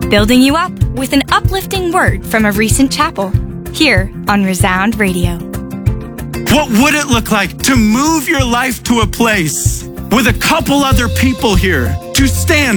building you up with an uplifting word from a recent chapel, here on Resound Radio. What would it look like to move your life to a place with a couple other people here, to stand